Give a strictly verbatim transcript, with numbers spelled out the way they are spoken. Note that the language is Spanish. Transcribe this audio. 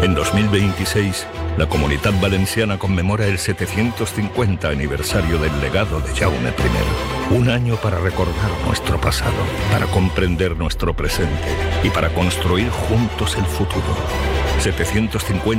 En dos mil veintiséis, la Comunitat Valenciana conmemora el setecientos cincuenta aniversario del legado de Jaume primero. Un año para recordar nuestro pasado, para comprender nuestro presente y para construir juntos el futuro. setecientos cincuenta